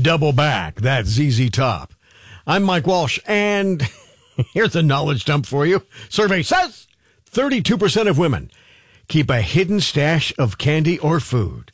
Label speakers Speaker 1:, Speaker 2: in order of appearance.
Speaker 1: double back. That's ZZ Top. I'm Mike Walsh, and here's a knowledge dump for you. Survey says 32% of women keep a hidden stash of candy or food.